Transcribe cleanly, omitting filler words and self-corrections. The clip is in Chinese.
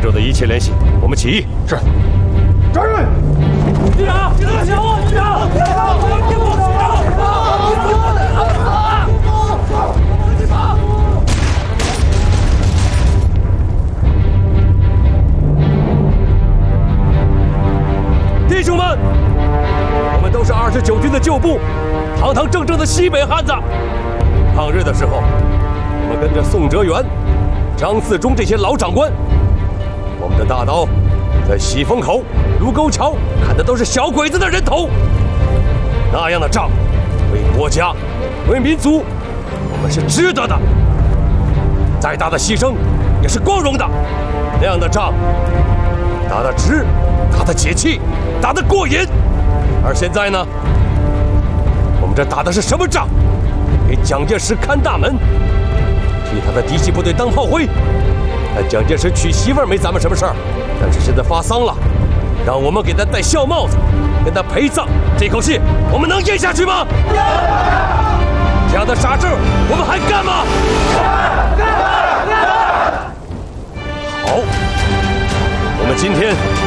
州的一切联系，我们起义。是。 转任。 局长，局长，小王，局长，局长， 弟兄们，我们都是29军的旧部，堂堂正正的西北汉子。抗日的时候，我们跟着宋哲元、张自忠这些老长官，我们的大刀在喜峰口、卢沟桥砍的都是小鬼子的人头。那样的仗，为国家、为民族，我们是值得的。再大的牺牲，也是光荣的。那样的仗，打得值，打得解气，打得过瘾。而现在呢，我们这打的是什么仗？给蒋介石看大门，替他的嫡系部队当炮灰。但蒋介石娶媳妇儿没咱们什么事儿，但是现在发丧了，让我们给他戴孝帽子，跟他陪葬，这口气我们能咽下去吗？这样的傻事我们还干吗？